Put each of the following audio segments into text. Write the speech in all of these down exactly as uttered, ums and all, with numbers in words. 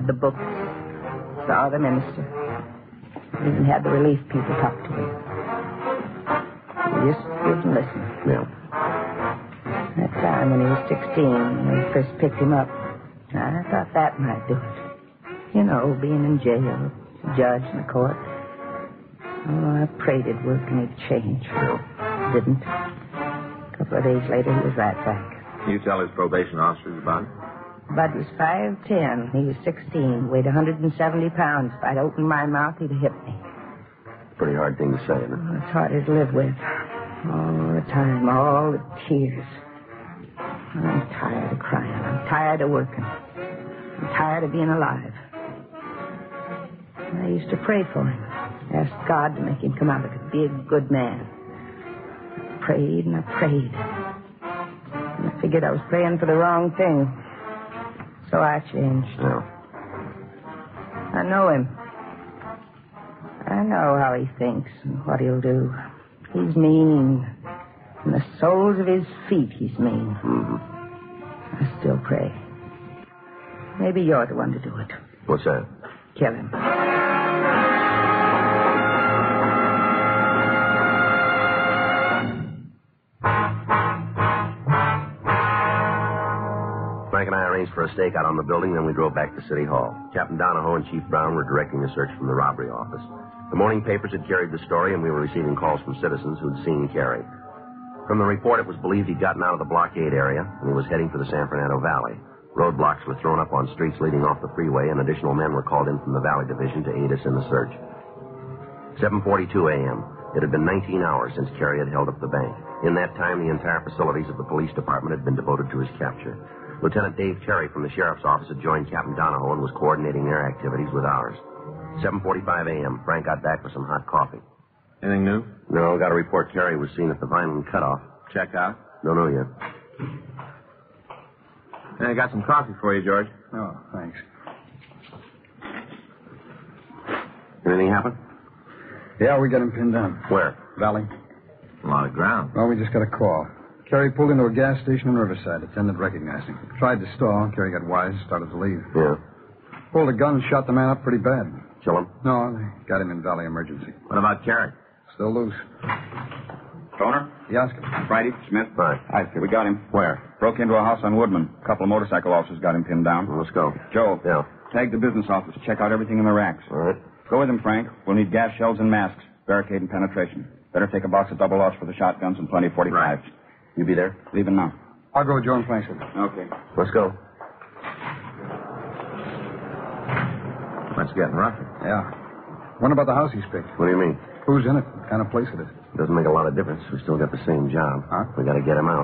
the books, saw the minister. Even had the relief people talk to him. He just stood and listened. Yeah. That time when he was sixteen, when we first picked him up, I thought that might do it. You know, being in jail, a judge in the court. Oh, I prayed it'd work and he'd change. No. Didn't. A couple of days later, he was right back. Can you tell his probation officers about it? Bud was five ten. He was sixteen. Weighed one hundred seventy pounds. If I'd opened my mouth, he'd have hit me. Pretty hard thing to say, isn't it? Oh, it's harder to live with. All the time, all the tears. I'm tired of crying. I'm tired of working. I'm tired of being alive. I used to pray for him. Asked God to make him come out of it, be a good man. I prayed and I prayed. And I figured I was praying for the wrong thing. So I changed. No. I know him. I know how he thinks and what he'll do. He's mean. In the soles of his feet, he's mean. Mm-hmm. I still pray. Maybe you're the one to do it. What's that? Kill him. Frank and I arranged for a stakeout on the building, then we drove back to City Hall. Captain Donahoe and Chief Brown were directing the search from the robbery office. The morning papers had carried the story, and we were receiving calls from citizens who'd seen Carey. From the report, it was believed he'd gotten out of the blockade area, and he was heading for the San Fernando Valley. Roadblocks were thrown up on streets leading off the freeway, and additional men were called in from the Valley Division to aid us in the search. seven forty-two a.m. It had been nineteen hours since Carey had held up the bank. In that time, the entire facilities of the police department had been devoted to his capture. Lieutenant Dave Terry from the sheriff's office had joined Captain Donahoe and was coordinating their activities with ours. seven forty-five a.m. Frank got back for some hot coffee. Anything new? No, got a report Carey was seen at the Vineland cutoff. Check out. Don't know yet. Hey, I got some coffee for you, George. Oh, thanks. Anything happen? Yeah, we got him pinned down. Where? Valley. A lot of ground. Well, we just got a call. Carey pulled into a gas station in Riverside. Attendant recognized him. Tried to stall. Carey got wise, started to leave. Yeah. Pulled a gun and shot the man up pretty bad. Kill him? No, they got him in Valley Emergency. What about Carey? Still loose. Stoner? Yes, Oscar. Friday, Smith. Right. Hi, sir. We got him. Where? Broke into a house on Woodman. A couple of motorcycle officers got him pinned down. Well, let's go. Joe. Yeah. Tag the business office. Check out everything in the racks. All right. Go with him, Frank. We'll need gas shells and masks. Barricade and penetration. Better take a box of double aughts for the shotguns and plenty of forty-fives. Right. You be there? Leaving now. I'll go join Frank. Okay. Let's go. That's getting rough. Yeah. What about the house he's picked? What do you mean? Who's in it? What kind of place it is? Doesn't make a lot of difference. We still got the same job. Huh? We got to get him out.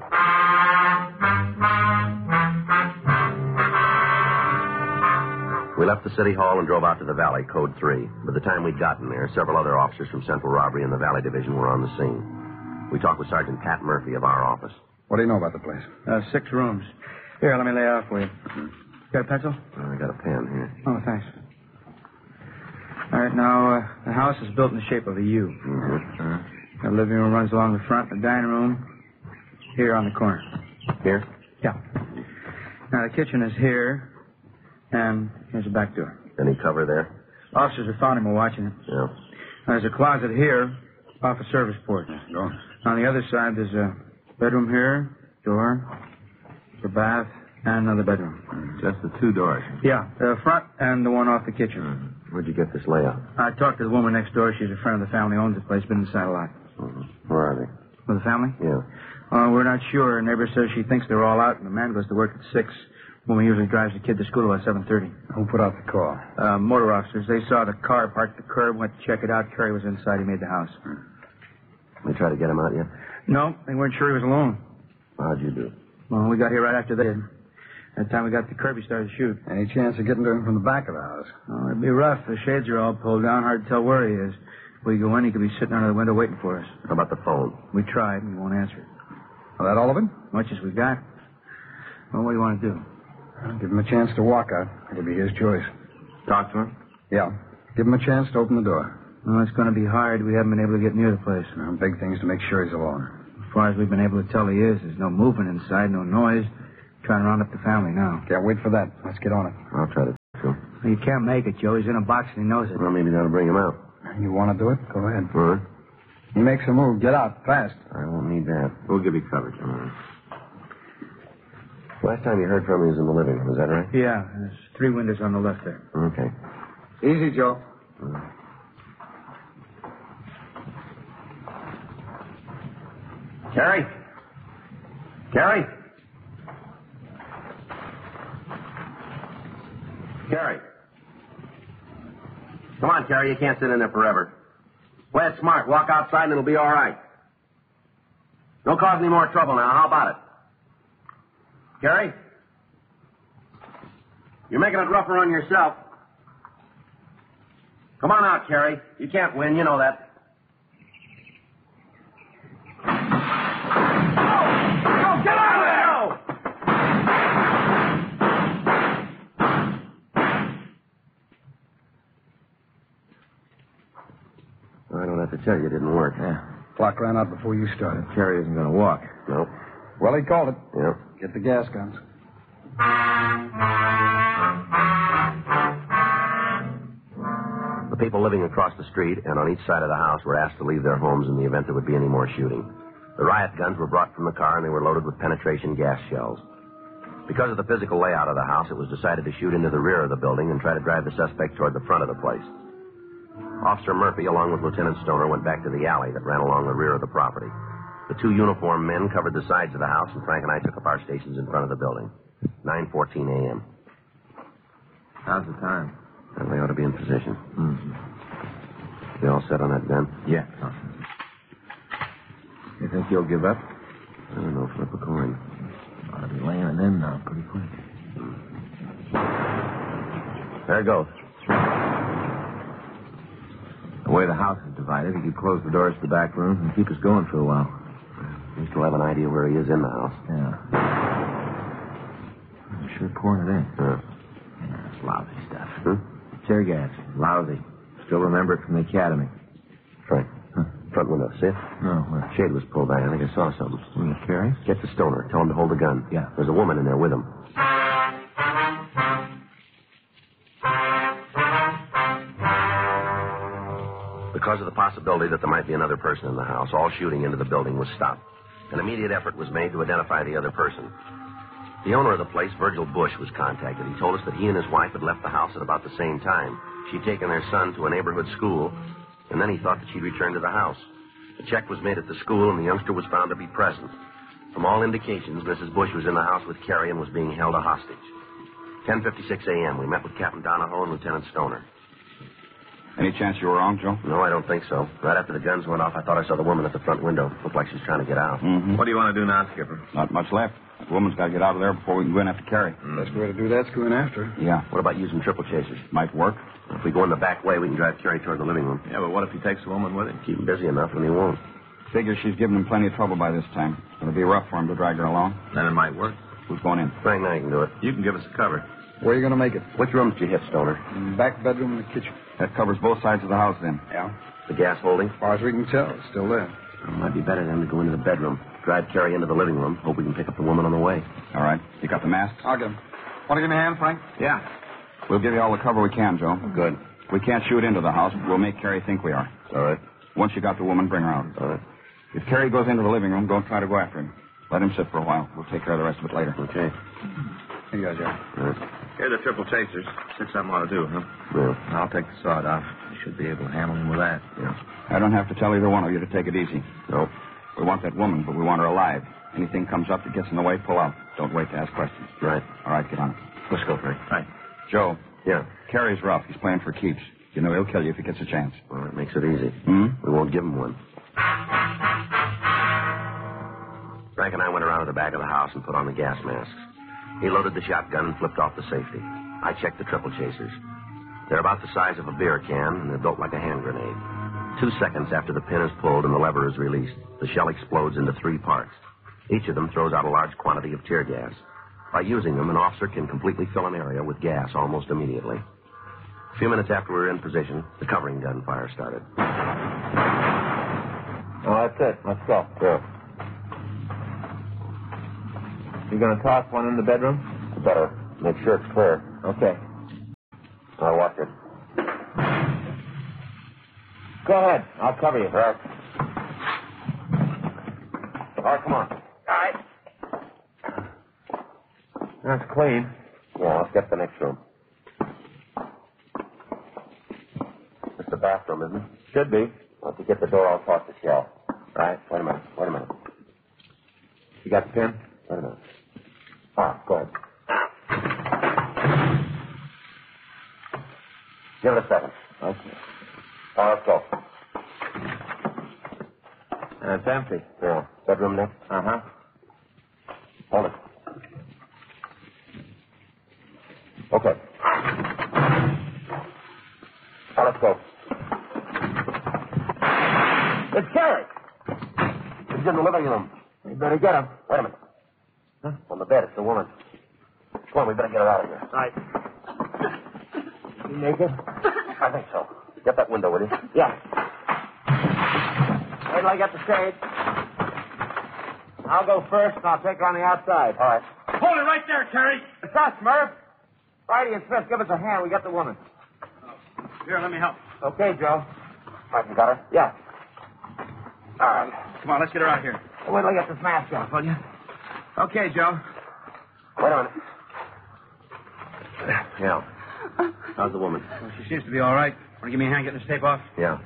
We left the city hall and drove out to the valley, code three. By the time we'd gotten there, several other officers from Central Robbery and the Valley Division were on the scene. We talked with Sergeant Pat Murphy of our office. What do you know about the place? Uh, six rooms. Here, let me lay out for you. Got a pencil? Oh, I got a pen here. Oh, thanks. All right, now, uh, the house is built in the shape of a U. Mm-hmm. The living room runs along the front, the dining room here on the corner. Here? Yeah. Now, the kitchen is here, and here's the back door. Any cover there? Officers have found him while watching it. Yeah. There's a closet here off a service porch. Go. On the other side, there's a bedroom here, door, the bath, and another bedroom. Just the two doors. Yeah, the front and the one off the kitchen. Mm-hmm. Where'd you get this layout? I talked to the woman next door. She's a friend of the family, owns the place, been inside a lot. Mm-hmm. Where are they? With the family? Yeah. Uh, we're not sure. Her neighbor says she thinks they're all out, and the man goes to work at six. Woman usually drives the kid to school at seven thirty. Who put out the call? Uh, motor officers. They saw the car parked at the curb, went to check it out. Carey was inside. He made the house. They tried to get him out yet? No, they weren't sure he was alone. How'd you do? Well, we got here right after they did. By the time we got to the curb, he started to shoot. Any chance of getting to him from the back of the house? Oh, it'd be rough. The shades are all pulled down. Hard to tell where he is. If we go in, he could be sitting under the window waiting for us. How about the phone? We tried, and he won't answer it. Well, that all of it? Much as we got. Well, what do you want to do? Well, give him a chance to walk out. It'll be his choice. Talk to him? Yeah. Give him a chance to open the door. Well, it's going to be hard. We haven't been able to get near the place. Now, big thing's to make sure he's alone. As far as we've been able to tell, he is. There's no movement inside, no noise. Trying to round up the family now. Can't wait for that. Let's get on it. I'll try to So, Well, you can't make it, Joe. He's in a box and he knows it. well, maybe that'll bring him out. You want to do it? Go ahead. All right. He makes a move. Get out, fast. I won't need that. We'll give you coverage. All right. Last time you heard from me was in the living room. Is that right? Yeah, there's three windows on the left there. Okay. Easy, Joe. Carrie? Carrie? Carrie? Come on, Carrie. You can't sit in there forever. Play it smart. Walk outside and it'll be all right. Don't cause any more trouble now. How about it? Carrie? You're making it rougher on yourself. Come on out, Carrie. You can't win. You know that. Go! Get out of there! I don't have to tell you, it didn't work. Yeah. Clock ran out before you started. Carrie isn't going to walk. No. Well, he called it. Yeah. Get the gas guns. The people living across the street and on each side of the house were asked to leave their homes in the event there would be any more shooting. The riot guns were brought from the car and they were loaded with penetration gas shells. Because of the physical layout of the house, it was decided to shoot into the rear of the building and try to drive the suspect toward the front of the place. Officer Murphy, along with Lieutenant Stoner, went back to the alley that ran along the rear of the property. The two uniformed men covered the sides of the house, and Frank and I took up our stations in front of the building. nine fourteen a.m. How's the time? Well, they ought to be in position. Mm-hmm. You all set on that gun? Yeah. You think you'll give up? I don't know. Flip a coin. Ought to be laying it in now pretty quick. There it goes. The way the house is divided, he could close the doors to the back rooms and keep us going for a while. We still have an idea where he is in the house. Yeah. I'm sure pouring it in. Yeah. Yeah, it's lousy stuff. Hmm? Tear gas. Lousy. Still remember it from the academy. Frank. Huh. Front window, see it? No, where? Shade was pulled back. I think I saw something. Will you carry? Get the Stoner. Tell him to hold the gun. Yeah. There's a woman in there with him. Because of the possibility that there might be another person in the house, all shooting into the building was stopped. An immediate effort was made to identify the other person. The owner of the place, Virgil Bush, was contacted. He told us that he and his wife had left the house at about the same time. She'd taken their son to a neighborhood school, and then he thought that she'd returned to the house. A check was made at the school, and the youngster was found to be present. From all indications, Missus Bush was in the house with Carrie and was being held a hostage. ten fifty-six a.m., we met with Captain Donahoe and Lieutenant Stoner. Any chance you were wrong, Joe? No, I don't think so. Right after the guns went off, I thought I saw the woman at the front window. Looked like she was trying to get out. Mm-hmm. What do you want to do now, Skipper? Not much left. That woman's got to get out of there before we can go in after Carrie. Best way to do that's go in after her. Yeah. What about using triple chasers? Might work. If we go in the back way, we can drive Carrie toward the living room. Yeah, but what if he takes the woman with him? Keep him busy enough, and he won't. Figure she's given him plenty of trouble by this time. It's going to be rough for him to drag her along. Then it might work. Who's going in? Frank and I can do it. You can give us a cover. Where are you going to make it? Which rooms did you hit, Stoner? In the back bedroom and the kitchen. That covers both sides of the house, then. Yeah. The gas holding? As far as we can tell, it's still there. Well, it might be better than to go into the bedroom. Drive Carrie into the living room. Hope we can pick up the woman on the way. All right. You got the masks? I'll get him. Want to give me a hand, Frank? Yeah. We'll give you all the cover we can, Joe. Good. We can't shoot into the house, but we'll make Carrie think we are. All right. Once you got the woman, bring her out. All right. If Carrie goes into the living room, don't try to go after him. Let him sit for a while. We'll take care of the rest of it later. Okay. Here you go, Joe. All right. Here's the triple chasers. Six something ought to do, huh? Yeah. I'll take the sawed off. You should be able to handle him with that. Yeah. I don't have to tell either one of you to take it easy. No. We want that woman, but we want her alive. Anything comes up that gets in the way, pull out. Don't wait to ask questions. Right. All right, get on it. Let's go, Frank. Right. Joe, Yeah. Carrie's rough. He's playing for keeps. You know he'll kill you if he gets a chance. Well, that makes it easy. Hmm? We won't give him one. Frank and I went around to the back of the house and put on the gas masks. He loaded the shotgun and flipped off the safety. I checked the triple chasers. They're about the size of a beer can, and they're built like a hand grenade. Two seconds after the pin is pulled and the lever is released, the shell explodes into three parts. Each of them throws out a large quantity of tear gas. By using them, an officer can completely fill an area with gas almost immediately. A few minutes after we were in position, the covering gun fire started. Oh, that's it. Let's go. Yeah. You going to toss one in the bedroom? Better. Make sure it's clear. Okay. ahead. I'll cover you. All right. All right, come on. All right. That's clean. Yeah, let's get to the next room. It's the bathroom, isn't it? Should be. Once you get the door, I'll toss the shell. All right? Wait a minute. Wait a minute. You got the pen? Wait a minute. Ah, go ahead. Give it a second. Okay. All right, let's go. Uh, it's empty. Yeah. Bedroom next? Uh-huh. Hold it. Okay. Now let's go. It's Carrie. He's in the living room. We better get him. Wait a minute. Huh? On the bed. It's the woman. Come on, we better get her out of here. All right. You naked? I think so. Get that window, will you? Yeah. Wait till I get the shade. I'll go first, and I'll take her on the outside. All right. Hold it right there, Terry. It's us, Murph. Friday and Smith, give us a hand. We got the woman. Here, let me help. Okay, Joe. All right, you got her? Yeah. All right. Come on, let's get her out here. Wait till I get this mask off, will you? Okay, Joe. Wait a minute. Yeah. How's the woman? Well, she seems to be all right. Want to give me a hand getting this tape off? Yeah.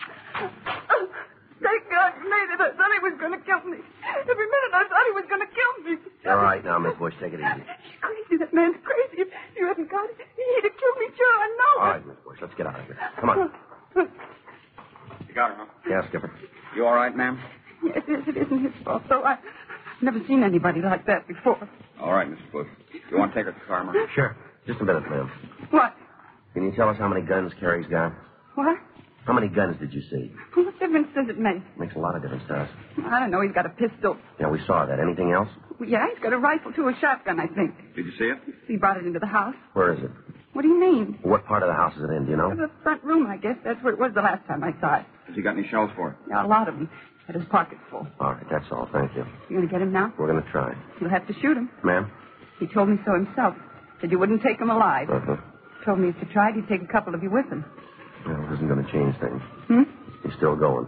Thank God you made it. I thought he was going to kill me. Every minute I thought he was going to kill me. All right now, Miss Bush. Take it easy. He's crazy. That man's crazy. If you hadn't got it, he'd have killed me, sure. I know All it. right, Miss Bush. Let's get out of here. Come on. You got her, huh? Yeah, Skipper. You all right, ma'am? Yes, yes, it isn't his fault, though. I've never seen anybody like that before. All right, Missus Bush. You want to take her to the car, Murphy? Sure. Just a minute, ma'am. What? Can you tell us how many guns Carrie's got? What? How many guns did you see? What difference does it make? Makes a lot of difference to us. I don't know. He's got a pistol. Yeah, we saw that. Anything else? Yeah, he's got a rifle, too, a shotgun, I think. Did you see it? He brought it into the house. Where is it? What do you mean? What part of the house is it in, do you know? The front room, I guess. That's where it was the last time I saw it. Has he got any shells for it? Yeah, a lot of them. Had his pockets full. All right, that's all. Thank you. You going to get him now? We're going to try. You'll have to shoot him. Ma'am? He told me so himself. Said you wouldn't take him alive. Uh-huh. Told me if you tried, he'd take a couple of you with him. Well, it isn't going to change things. Hmm? He's still going.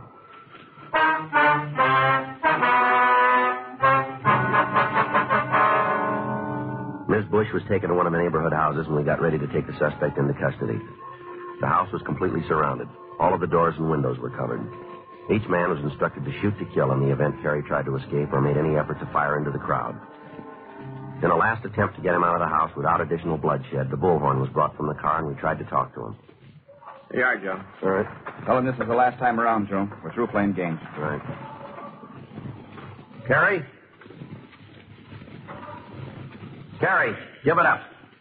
Miss Bush was taken to one of the neighborhood houses, and we got ready to take the suspect into custody. The house was completely surrounded. All of the doors and windows were covered. Each man was instructed to shoot to kill in the event Carrie tried to escape or made any effort to fire into the crowd. In a last attempt to get him out of the house without additional bloodshed, the bullhorn was brought from the car, and we tried to talk to him. Here you are, Joe. All right. Tell him this is the last time around, Joe. We're through playing games. All right. Carrie? Carrie, give it up.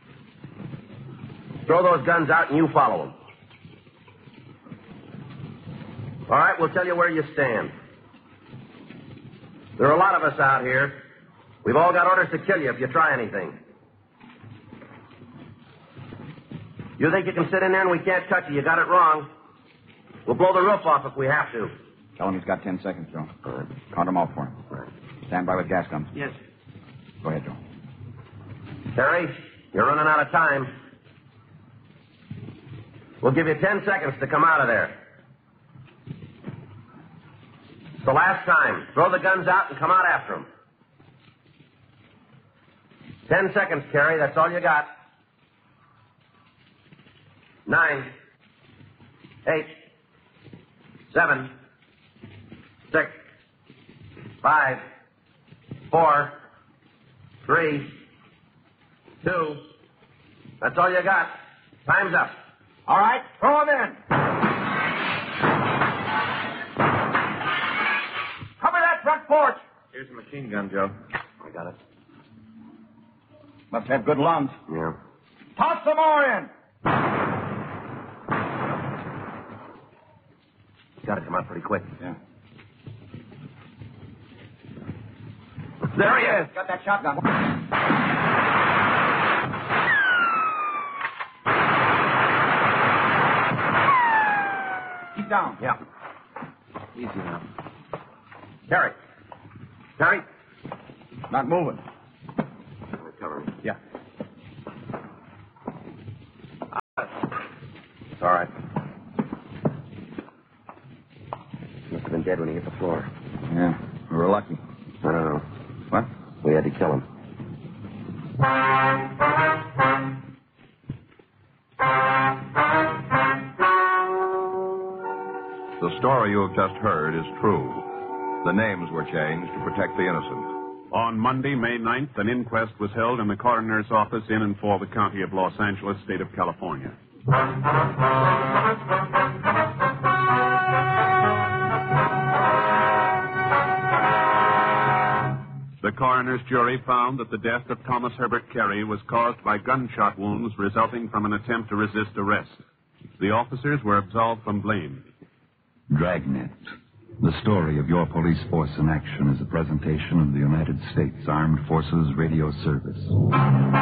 Throw those guns out and you follow them. All right, we'll tell you where you stand. There are a lot of us out here. We've all got orders to kill you if you try anything. You think you can sit in there and we can't touch you? You got it wrong. We'll blow the roof off if we have to. Tell him he's got ten seconds, Joe. All right. Count them off for him. All right. Stand by with gas guns. Yes. Go ahead, Joe. Terry, you're running out of time. We'll give you ten seconds to come out of there. It's the last time. Throw the guns out and come out after them. Ten seconds, Carrie. That's all you got. Nine. Eight. Seven. Six. Five. Four. Three. Two. That's all you got. Time's up. All right, throw them in. Cover that front porch. Here's a machine gun, Joe. I got it. Must have good lungs. Yeah. Toss some more in. Got to come out pretty quick. Yeah. There he is. Got that shotgun. Keep down. Yeah. Easy now. Terry. Terry. Not moving. Cover me. Yeah. It's all right. dead when he hit the floor. Yeah, we were lucky. I don't know. What? We had to kill him. The story you have just heard is true. The names were changed to protect the innocent. On Monday, May ninth, an inquest was held in the coroner's office in and for the county of Los Angeles, state of California. The coroner's jury found that the death of Thomas Herbert Carey was caused by gunshot wounds resulting from an attempt to resist arrest. The officers were absolved from blame. Dragnet. The story of your police force in action is a presentation of the United States Armed Forces Radio Service.